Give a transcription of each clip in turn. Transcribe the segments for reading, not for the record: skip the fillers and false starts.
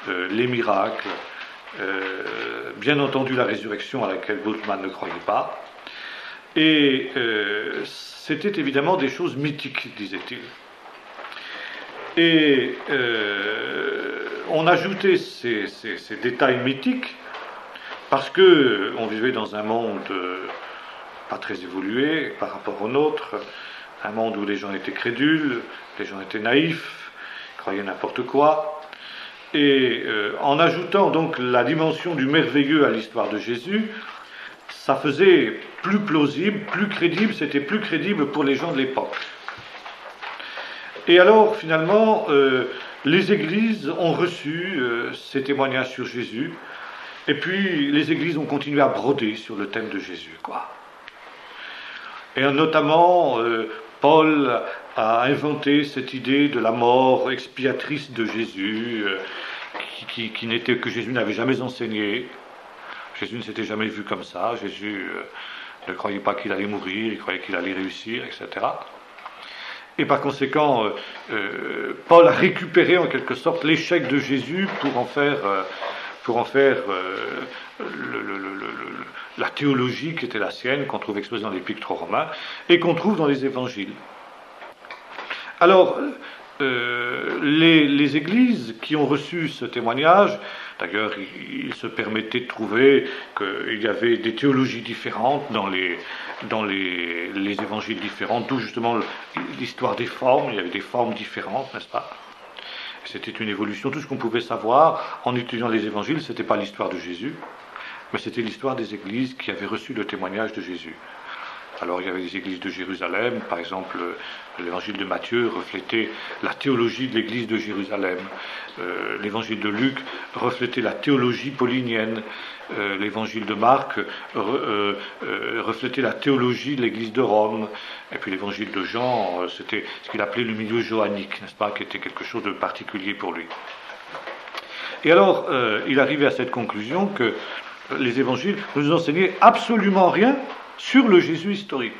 les miracles, bien entendu la résurrection à laquelle Bultmann ne croyait pas, et c'était évidemment des choses mythiques, disait-il. Et on ajoutait ces détails mythiques parce qu'on vivait dans un monde pas très évolué par rapport au nôtre, un monde où les gens étaient crédules, les gens étaient naïfs, croyaient n'importe quoi. Et en ajoutant donc la dimension du merveilleux à l'histoire de Jésus, ça faisait plus plausible, plus crédible, c'était plus crédible pour les gens de l'époque. Et alors, finalement, les églises ont reçu ces témoignages sur Jésus, et puis les églises ont continué à broder sur le thème de Jésus, quoi. Et notamment, Paul a inventé cette idée de la mort expiatrice de Jésus, que Jésus n'avait jamais enseigné. Jésus ne s'était jamais vu comme ça. Jésus ne croyait pas qu'il allait mourir, il croyait qu'il allait réussir, etc. Et par conséquent, Paul a récupéré en quelque sorte l'échec de Jésus pour en faire la théologie qui était la sienne, qu'on trouve exposée dans l'Épître aux Romains, et qu'on trouve dans les évangiles. Alors, les églises qui ont reçu ce témoignage, d'ailleurs, il se permettait de trouver qu'il y avait des théologies différentes dans les évangiles différents, d'où justement l'histoire des formes, il y avait des formes différentes, n'est-ce pas ? C'était une évolution, tout ce qu'on pouvait savoir en étudiant les évangiles, ce n'était pas l'histoire de Jésus, mais c'était l'histoire des églises qui avaient reçu le témoignage de Jésus. Alors il y avait les églises de Jérusalem, par exemple l'évangile de Matthieu reflétait la théologie de l'église de Jérusalem, l'évangile de Luc reflétait la théologie paulinienne, l'évangile de Marc reflétait la théologie de l'église de Rome, et puis l'évangile de Jean c'était ce qu'il appelait le milieu johannique, n'est-ce pas, qui était quelque chose de particulier pour lui. Et alors il arrivait à cette conclusion que les évangiles ne nous enseignaient absolument rien sur le Jésus historique.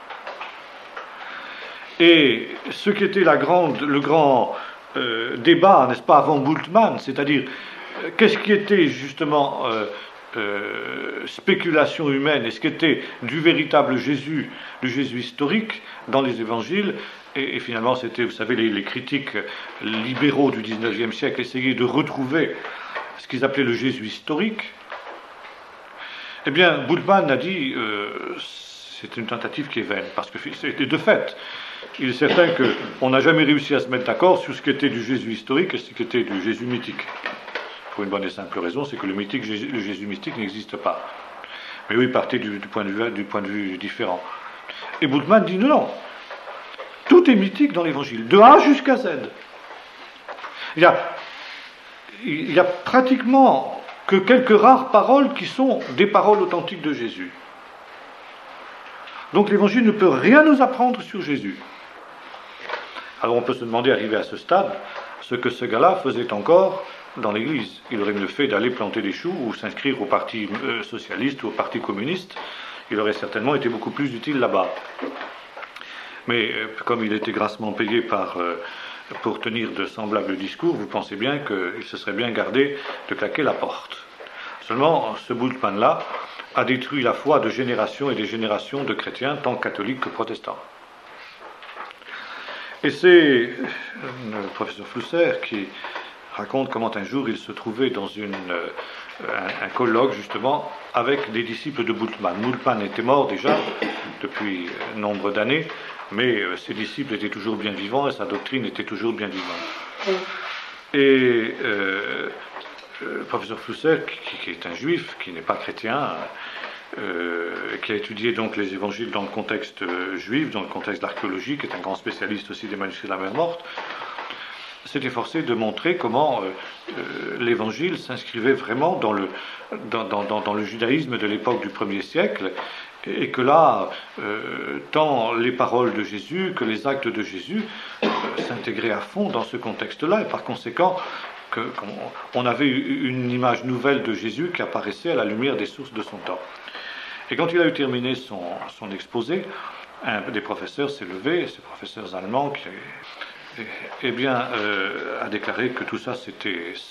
Et ce qui était le grand débat, n'est-ce pas, avant Bultmann, c'est-à-dire qu'est-ce qui était justement spéculation humaine et ce qui était du véritable Jésus, le Jésus historique dans les évangiles, et finalement c'était, vous savez, les critiques libéraux du XIXe siècle essayaient de retrouver ce qu'ils appelaient le Jésus historique. Eh bien, Bultmann a dit c'est une tentative qui est vaine, parce que de fait, il est certain qu'on n'a jamais réussi à se mettre d'accord sur ce qui était du Jésus historique et ce qui était du Jésus mythique. Pour une bonne et simple raison, c'est que le Jésus mystique n'existe pas. Mais oui, partez du point de vue différent. Et Bultmann dit non, tout est mythique dans l'Évangile, de A jusqu'à Z. Il y a pratiquement que quelques rares paroles qui sont des paroles authentiques de Jésus. Donc l'Évangile ne peut rien nous apprendre sur Jésus. Alors on peut se demander, arrivé à ce stade, ce que ce gars-là faisait encore dans l'Église. Il aurait mieux fait d'aller planter des choux ou s'inscrire au parti socialiste ou au parti communiste. Il aurait certainement été beaucoup plus utile là-bas. Mais comme il était grassement payé pour tenir de semblables discours, vous pensez bien qu'il se serait bien gardé de claquer la porte. Seulement, ce Bultmann-là a détruit la foi de générations et des générations de chrétiens, tant catholiques que protestants. Et c'est le professeur Flusser qui raconte comment un jour il se trouvait dans un colloque justement avec des disciples de Bultmann. Bultmann était mort déjà depuis nombre d'années, mais ses disciples étaient toujours bien vivants et sa doctrine était toujours bien vivante. Et le professeur Flusser, qui est un juif, qui n'est pas chrétien, qui a étudié donc les évangiles dans le contexte juif, dans le contexte de l'archéologie, qui est un grand spécialiste aussi des manuscrits de la mer morte, s'est efforcé de montrer comment l'évangile s'inscrivait vraiment dans le judaïsme de l'époque du 1er siècle, et que là, tant les paroles de Jésus que les actes de Jésus s'intégraient à fond dans ce contexte-là, et par conséquent, on avait une image nouvelle de Jésus qui apparaissait à la lumière des sources de son temps. Et quand il a eu terminé son exposé, un des professeurs s'est levé, ces professeurs allemands, a déclaré que tout ça